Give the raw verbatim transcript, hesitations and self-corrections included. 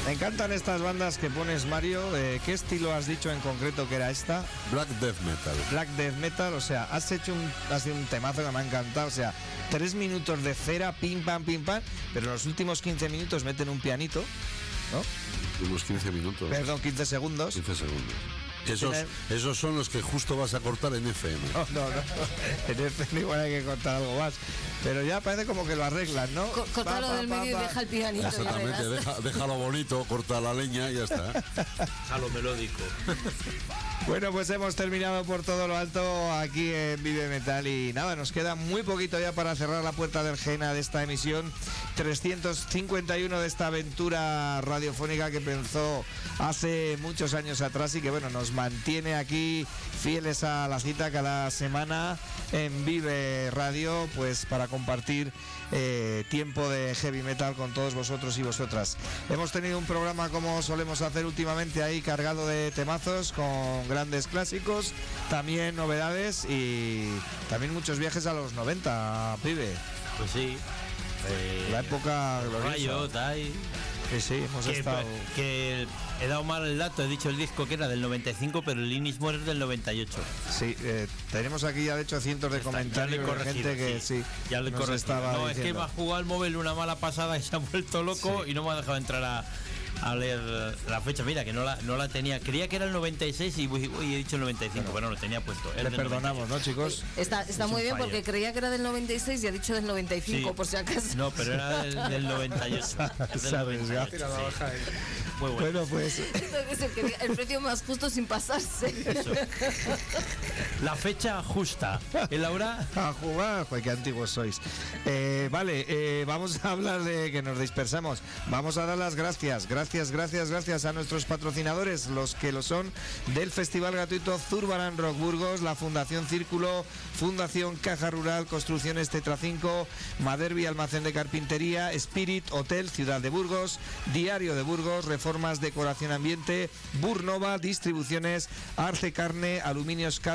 Me encantan estas bandas que pones, Mario. Eh, ¿Qué estilo has dicho en concreto que era esta? Black Death Metal. Black Death Metal, o sea, has hecho un, has sido un temazo que me ha encantado. O sea, tres minutos de cera, pim pam, pim pam, pero en los últimos quince minutos meten un pianito, ¿no? Unos quince minutos. Perdón, quince segundos. quince segundos. Esos, esos son los que justo vas a cortar en F M. No, no, no. En F M igual hay que cortar algo más. Pero ya parece como que lo arreglan, ¿no? Co Cortalo del medio y deja el pianito. Exactamente, deja, déjalo bonito, corta la leña y ya está. Déjalo melódico. Bueno, pues hemos terminado por todo lo alto aquí en Vive Metal y nada, nos queda muy poquito ya para cerrar la puerta del Gena de esta emisión trescientos cincuenta y uno de esta aventura radiofónica que empezó hace muchos años atrás y que bueno, nos mantiene aquí fieles a la cita cada semana en Vive Radio, pues para compartir eh, tiempo de heavy metal con todos vosotros y vosotras. Hemos tenido un programa como solemos hacer últimamente ahí cargado de temazos con grandes clásicos, también novedades y también muchos viajes a los noventa, Pibe. Pues sí. Eh, la época gloriosa. Riot, ahí. Sí, sí, hemos que, estado... que he dado mal el dato, he dicho el disco que era del noventa y cinco, pero el Inismore es del noventa y ocho. Sí, eh, tenemos aquí ya de hecho cientos de Está, comentarios de gente que sí, sí ya le nos estaba No, diciendo. es que me ha jugado el móvil una mala pasada y se ha vuelto loco sí. y no me ha dejado entrar a, a leer la fecha. Mira, que no la, no la tenía. Creía que era el noventa y seis y uy, uy, he dicho el noventa y cinco, bueno, lo tenía puesto. Le perdonamos, ¿no, chicos? Está, está muy bien fallo. Porque creía que era del noventa y seis y ha dicho del noventa y cinco, sí. por si acaso. No, pero era del, del noventa y ocho. Del noventa y ocho sí. Muy bueno. Bueno, pues... Es el, que, el precio más justo sin pasarse. Eso. La fecha justa. ¿El Laura? A jugar, joder, qué antiguos sois. Eh, vale, eh, vamos a hablar de que nos dispersamos. Vamos a dar las gracias. Gracias, gracias, gracias a nuestros patrocinadores, los que lo son del Festival Gratuito Zurbarán Rock Burgos, la Fundación Círculo, Fundación Caja Rural, Construcciones Tetra cinco, Maderbi Almacén de Carpintería, Spirit Hotel Ciudad de Burgos, Diario de Burgos, Reformas Decoración Ambiente, Burnova Distribuciones, Arce Carne, Aluminios Cal